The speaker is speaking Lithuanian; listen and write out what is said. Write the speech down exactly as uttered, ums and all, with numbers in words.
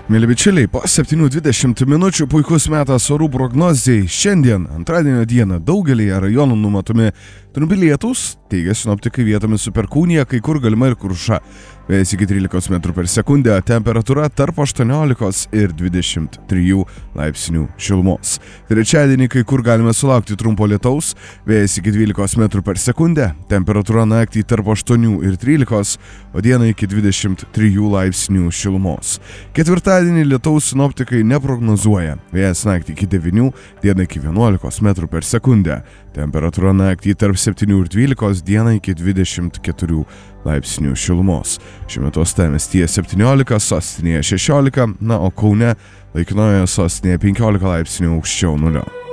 Mėly bičiuliai, po septynių dvidešimt minučių puikus metas orų prognozijai. Šiandien, antradienio dieną, daugelį rajonų numatomi trumpi lietūs, teigia sinoptikai, vietomis su perkūnija, kai kur galima ir kruša. Vėjas iki trylikos metrų per sekundę, temperatūra tarp aštuoniolikos ir dvidešimt trijų laipsnių šilumos. Trečiadienį kai kur galime sulaukti trumpo lietaus, vėjas iki dvylikos metrų per sekundę, temperatūra naktį tarp aštuonių ir trylikos, o dieną iki dvidešimt trijų laipsnių šilumos. Ketvirtadienį lietaus sinoptikai neprognozuoja, vėjas naktį iki devynių, dieną iki vienuolikos metrų per sekundę, temperatūra naktį tarp septynių ir dvylikos, dieną iki dvidešimt keturių laipsnių šilumos. Šiuo metu uostamiestyje septyniolika, sostinėje šešiolika, na o Kaune laikinoje sostinėje penkiolika laipsnių aukščiau nulio.